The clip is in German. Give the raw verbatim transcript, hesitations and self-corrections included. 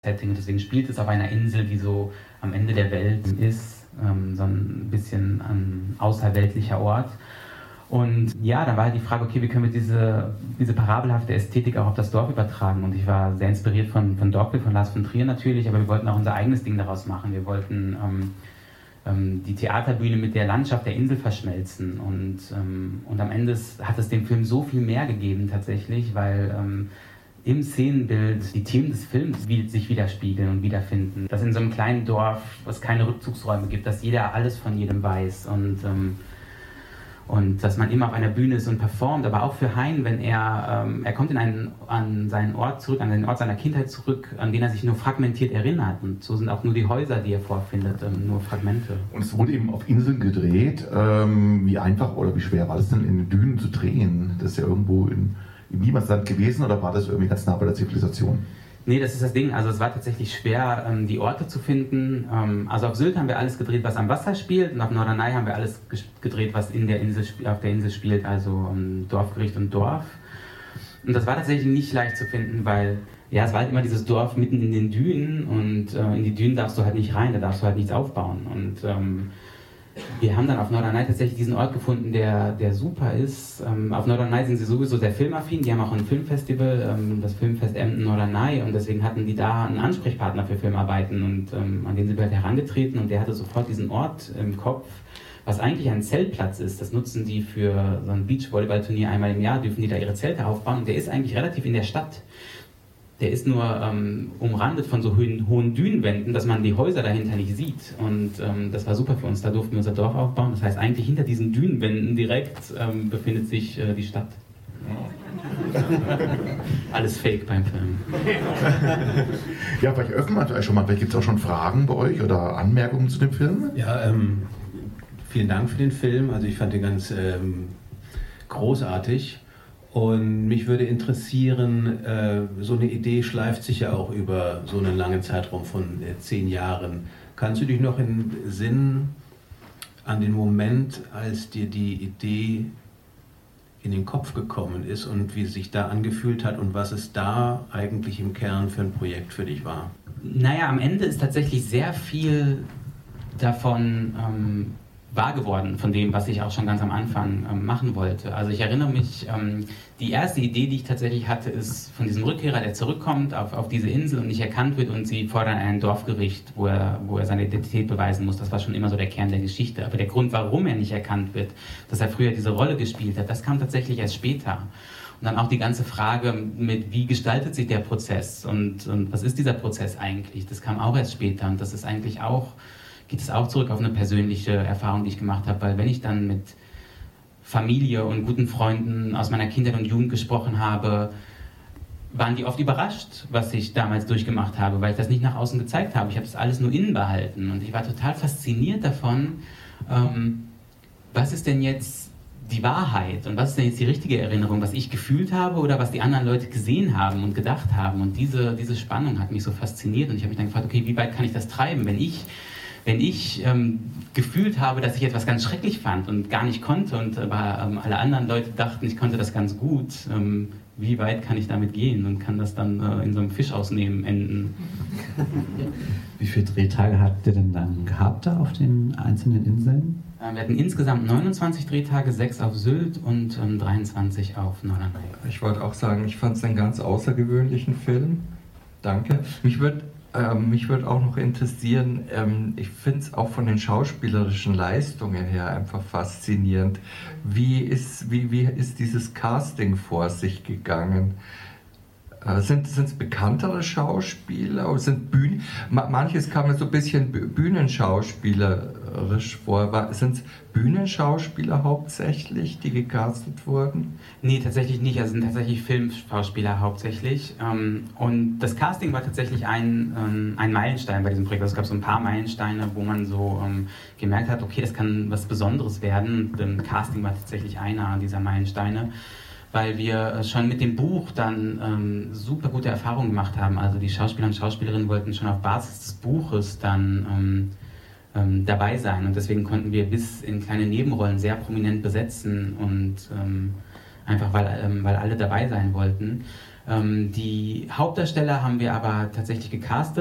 Setting. Deswegen spielt es auf einer Insel, die so am Ende der Welt ist, ähm, so ein bisschen ein außerweltlicher Ort. Und ja, dann war halt die Frage, okay, wie können wir diese, diese parabelhafte Ästhetik auch auf das Dorf übertragen? Und ich war sehr inspiriert von, von Dogville, von Lars von Trier natürlich, aber wir wollten auch unser eigenes Ding daraus machen. Wir wollten ähm, ähm, die Theaterbühne mit der Landschaft der Insel verschmelzen. Und, ähm, und am Ende hat es dem Film so viel mehr gegeben tatsächlich, weil ähm, im Szenenbild die Themen des Films sich widerspiegeln und wiederfinden. Dass in so einem kleinen Dorf es keine Rückzugsräume gibt, dass jeder alles von jedem weiß und, ähm, und dass man immer auf einer Bühne ist und performt. Aber auch für Hein, wenn er, ähm, er kommt in einen, an seinen Ort zurück, an den Ort seiner Kindheit zurück, an den er sich nur fragmentiert erinnert. Und so sind auch nur die Häuser, die er vorfindet, ähm, nur Fragmente. Und es wurde eben auf Inseln gedreht. Ähm, wie einfach oder wie schwer war das denn in den Dünen zu drehen? Das ist ja irgendwo in im Niemandsland gewesen oder war das irgendwie ganz nah bei der Zivilisation? Nee, das ist das Ding. Also es war tatsächlich schwer, ähm, die Orte zu finden. Ähm, also auf Sylt haben wir alles gedreht, was am Wasser spielt, und auf Norderney haben wir alles gedreht, was in der Insel, auf der Insel spielt, also ähm, Dorfgericht und Dorf. Und das war tatsächlich nicht leicht zu finden, weil ja, es war halt immer dieses Dorf mitten in den Dünen und äh, in die Dünen darfst du halt nicht rein, da darfst du halt nichts aufbauen. Und ähm, wir haben dann auf Norderney tatsächlich diesen Ort gefunden, der, der super ist. Ähm, auf Norderney sind sie sowieso sehr filmaffin. Die haben auch ein Filmfestival, ähm, das Filmfest Emden Norderney, und deswegen hatten die da einen Ansprechpartner für Filmarbeiten, und ähm, an den sind wir halt herangetreten, und der hatte sofort diesen Ort im Kopf, was eigentlich ein Zeltplatz ist. Das nutzen die für so ein Beachvolleyballturnier einmal im Jahr, dürfen die da ihre Zelte aufbauen, und der ist eigentlich relativ in der Stadt. Der ist nur ähm, umrandet von so hohen, hohen Dünenwänden, dass man die Häuser dahinter nicht sieht. Und ähm, das war super für uns. Da durften wir unser Dorf aufbauen. Das heißt, eigentlich hinter diesen Dünenwänden direkt ähm, befindet sich äh, die Stadt. Alles fake beim Film. Ja, vielleicht öffnen wir euch schon mal. Vielleicht gibt es auch schon Fragen bei euch oder Anmerkungen zu dem Film? Ja, ähm, vielen Dank für den Film. Also ich fand den ganz ähm, großartig. Und mich würde interessieren, äh, so eine Idee schleift sich ja auch über so einen langen Zeitraum von äh, zehn Jahren. Kannst du dich noch entsinnen an den Moment, als dir die Idee in den Kopf gekommen ist und wie es sich da angefühlt hat und was es da eigentlich im Kern für ein Projekt für dich war? Naja, am Ende ist tatsächlich sehr viel davon ähm, wahr geworden, von dem, was ich auch schon ganz am Anfang ähm, machen wollte. Also ich erinnere mich, ähm, die erste Idee, die ich tatsächlich hatte, ist von diesem Rückkehrer, der zurückkommt auf, auf diese Insel und nicht erkannt wird, und sie fordern ein Dorfgericht, wo er, wo er seine Identität beweisen muss. Das war schon immer so der Kern der Geschichte. Aber der Grund, warum er nicht erkannt wird, dass er früher diese Rolle gespielt hat, das kam tatsächlich erst später. Und dann auch die ganze Frage mit, wie gestaltet sich der Prozess und, und was ist dieser Prozess eigentlich? Das kam auch erst später, und das ist eigentlich auch geht es auch zurück auf eine persönliche Erfahrung, die ich gemacht habe, weil wenn ich dann mit Familie und guten Freunden aus meiner Kindheit und Jugend gesprochen habe, waren die oft überrascht, was ich damals durchgemacht habe, weil ich das nicht nach außen gezeigt habe. Ich habe das alles nur innen behalten, und ich war total fasziniert davon, ähm, was ist denn jetzt die Wahrheit und was ist denn jetzt die richtige Erinnerung, was ich gefühlt habe oder was die anderen Leute gesehen haben und gedacht haben. Und diese, diese Spannung hat mich so fasziniert, und ich habe mich dann gefragt, okay, wie weit kann ich das treiben, wenn ich Wenn ich ähm, gefühlt habe, dass ich etwas ganz schrecklich fand und gar nicht konnte, und aber ähm, alle anderen Leute dachten, ich konnte das ganz gut, ähm, wie weit kann ich damit gehen und kann das dann äh, in so einem Fischausnehmen enden? Wie viele Drehtage habt ihr denn dann gehabt da auf den einzelnen Inseln? Äh, wir hatten insgesamt neunundzwanzig Drehtage, sechs auf Sylt und ähm, dreiundzwanzig auf Norderney. Ich wollte auch sagen, ich fand es einen ganz außergewöhnlichen Film. Danke. Mich würde Ähm, mich würde auch noch interessieren, ähm, ich finde es auch von den schauspielerischen Leistungen her einfach faszinierend. Wie ist, wie, wie ist dieses Casting vor sich gegangen? Äh, sind es bekanntere Schauspieler oder sind Bühnen? Ma, manches kam mir so ein bisschen bühnenschauspielerisch vor. Sind es Bühnenschauspieler hauptsächlich, die gecastet wurden? Nee, tatsächlich nicht. Also sind tatsächlich Filmschauspieler hauptsächlich. Und das Casting war tatsächlich ein, ein Meilenstein bei diesem Projekt. Also es gab so ein paar Meilensteine, wo man so gemerkt hat, okay, das kann was Besonderes werden. Und Casting war tatsächlich einer dieser Meilensteine, weil wir schon mit dem Buch dann ähm, super gute Erfahrungen gemacht haben. Also die Schauspieler und Schauspielerinnen wollten schon auf Basis des Buches dann ähm, ähm, dabei sein, und deswegen konnten wir bis in kleine Nebenrollen sehr prominent besetzen, und ähm, einfach weil, ähm, weil alle dabei sein wollten. Ähm, die Hauptdarsteller haben wir aber tatsächlich gecastet.